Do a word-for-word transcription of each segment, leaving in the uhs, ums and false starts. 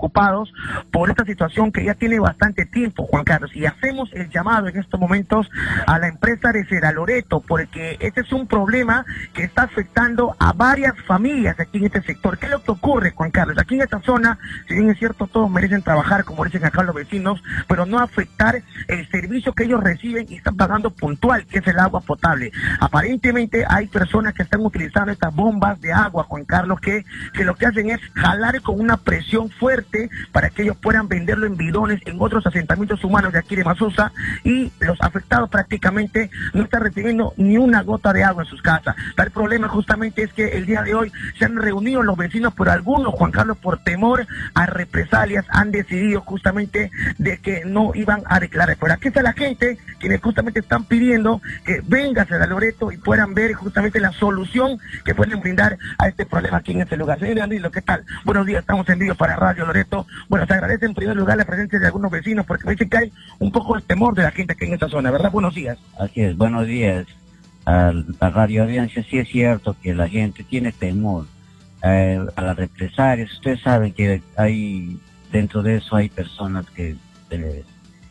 preocupados por esta situación que ya tiene bastante tiempo, Juan Carlos, y hacemos el llamado en estos momentos a la empresa de Sedaloreto, porque este es un problema que está afectando a varias familias aquí en este sector. ¿Qué es lo que ocurre, Juan Carlos? Aquí en esta zona, si bien es cierto, todos merecen trabajar, como dicen acá los vecinos, pero no afectar el servicio que ellos reciben y están pagando puntual, que es el agua potable. Aparentemente hay personas que están utilizando estas bombas de agua, Juan Carlos, que, que lo que hacen es jalar con una presión fuerte para que ellos puedan venderlo en bidones en otros asentamientos humanos de aquí de Masusa, y los afectados prácticamente no están recibiendo ni una gota de agua en sus casas. El problema justamente es que el día de hoy se han reunido los vecinos, pero algunos, Juan Carlos, por temor a represalias, han decidido justamente de que no iban a declarar. Pero aquí está la gente, quienes justamente están pidiendo que venga a Loreto y puedan ver justamente la solución que pueden brindar a este problema aquí en este lugar. Señor Danilo, ¿qué tal? Buenos días, estamos en vivo para Radio Loreto. Bueno, se agradece en primer lugar la presencia de algunos vecinos, porque me dicen que hay un poco de temor de la gente aquí en esta zona, ¿verdad? Buenos días. Así es, buenos días a la Radio Audiencia. Sí es cierto que la gente tiene temor eh, a las represalias. Ustedes saben que hay, dentro de eso hay personas que, eh,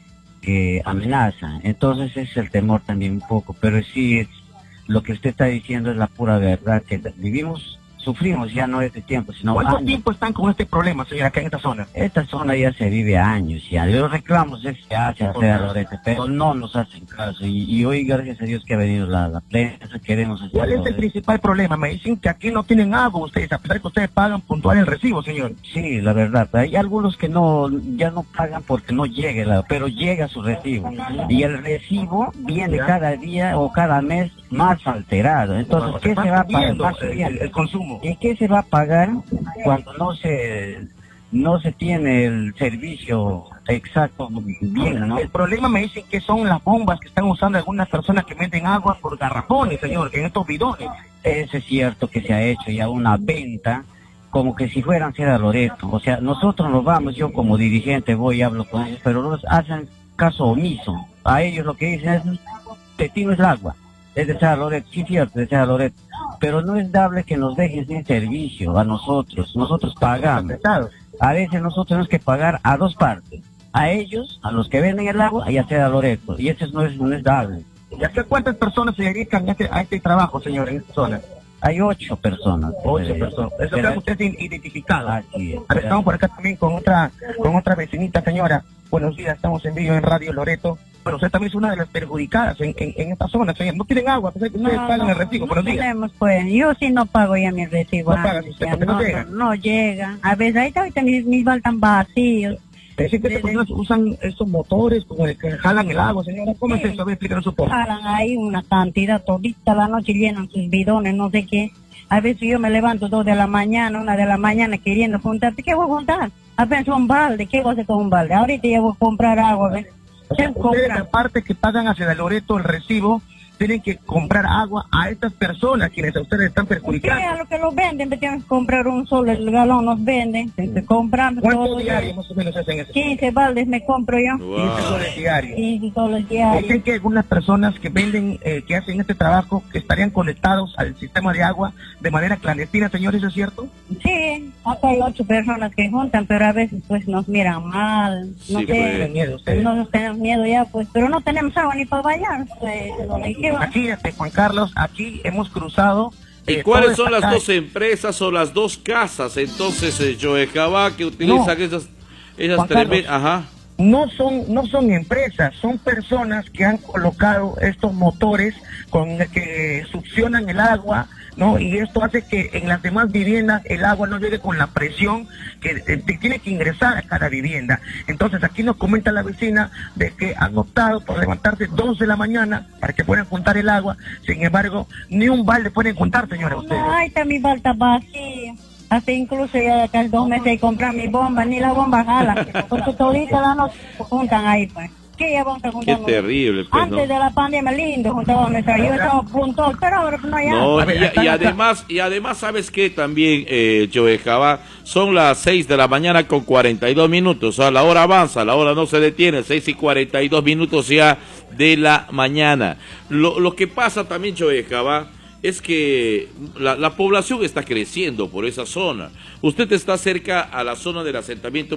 que amenazan. Entonces es el temor también un poco, pero sí es, lo que usted está diciendo es la pura verdad, que vivimos, sufrimos ya no este tiempo, sino ¿Cuánto años. tiempo están con este problema, señora, acá en esta zona? Esta zona ya se vive años, ya. Los reclamos es que hace hacer Loreto, pero no nos hacen caso. Y, y hoy, gracias a Dios que ha venido la, la prensa, queremos hacer. ¿Cuál es el principal problema? Me dicen que aquí no tienen agua ustedes, a pesar de que ustedes pagan puntual el recibo, señor. Sí, la verdad. Hay algunos que no, ya no pagan porque no llega el agua, pero llega su recibo. Y el recibo viene cada día o cada mes más alterado. Entonces, No, ¿qué se se va a pagar? subiendo el, el, el consumo. ¿Y qué se va a pagar cuando no se no se tiene el servicio exacto bien, ¿no? El problema, me dicen que son las bombas que están usando algunas personas que venden agua por garrafones, señor, en estos bidones. Eso es cierto que se ha hecho ya una venta como que si fueran Sedaloreto. O sea, nosotros nos vamos, yo como dirigente voy y hablo con ellos, pero nos hacen caso omiso. A ellos lo que dicen es, Tetino es el agua, es de Sedaloreto, sí cierto, de Sedaloreto. Pero no es dable que nos dejen sin servicio a nosotros. Nosotros pagamos. A veces nosotros tenemos que pagar a dos partes. A ellos, a los que venden el agua, y a Sedaloreto. Y eso no es, no es dable. ¿Y a cuántas personas se dedican a este, a este trabajo, señor, en esta zona? Hay ocho personas. Ocho eh, personas. Eso pero, que usted es identificado. Así es. A ver, estamos por acá también con otra, con otra vecinita, señora. Buenos días, estamos en vivo en Radio Loreto. Pero usted también es una de las perjudicadas en, en, en esta zona, señor. No tienen agua, pues ustedes no, pagan no, el recibo. No Buenos días. tenemos, pues. Yo sí no pago ya mi recibo. ¿No pagas usted? ¿Por qué no, no llega? No, no llega. A veces ahí ahorita mis, mis baltan vacíos. Es decir, que estas personas usan estos motores como el que jalan el agua, señora. ¿Cómo sí. es eso? A ver, explícanos un poco. Jalan ahí una cantidad, todita la noche llenan sus bidones, no sé qué. A veces yo me levanto dos de la mañana, una de la mañana queriendo juntar. ¿Qué voy a juntar? Apenas un balde. ¿Qué voy a hacer con un balde? Ahorita ya voy a comprar agua, ¿ves? O sea, ustedes, aparte que pagan hacia Sedaloreto el recibo, tienen que comprar agua a estas personas quienes a ustedes están perjudicando. Sí, a lo que los venden, me tienen que comprar un solo el galón, nos venden, se compran. ¿Cuánto diario más o menos hacen eso? quince baldes me compro yo. Wow. quince soles diarios. quince soles diarios. Dicen que algunas personas que venden, eh, que hacen este trabajo, que estarían conectados al sistema de agua de manera clandestina, señor, ¿eso es cierto? Sí, acá hay ocho personas que juntan, pero a veces pues nos miran mal, no Sí, sé, pues. Miedo ustedes. nosotros tenemos miedo ya, pues, pero no tenemos agua ni para bañar, pues, ¿qué va? Aquí, este, Juan Carlos, aquí hemos cruzado. ¿Y eh, cuáles toda son esta las dos calle. empresas o las dos casas entonces, eh, Joe Cabá, que utilizan No. esas, esas Juan tremendas... Carlos. Ajá. No son, no son empresas, son personas que han colocado estos motores con el que succionan el agua, ¿no? Y esto hace que en las demás viviendas el agua no llegue con la presión que eh, tiene que ingresar a cada vivienda. Entonces aquí nos comenta la vecina de que han optado por levantarse dos de la mañana para que puedan juntar el agua. Sin embargo, ni un balde pueden juntar, señora, ustedes. No, ahí está mi balta vacía. Hasta incluso ya acá dos meses de comprar mi bomba, ni la bomba jala. Porque todita la noche juntan ahí, pues. ¿Qué ya vamos a juntar? Qué terrible, pues, Antes ¿no? de la pandemia, lindo, juntábamos nuestra. Yo estaba puntual, pero ahora no hay agua. No, A ver, y, están y acá. además, y además, ¿sabes qué? También, eh, Joe Cabá, son las seis de la mañana con cuarenta y dos minutos, o sea, la hora avanza, la hora no se detiene, seis y cuarenta y dos minutos ya de la mañana. Lo, lo que pasa también, Joe Cabá, es que la, la población está creciendo por esa zona. Usted está cerca a la zona del asentamiento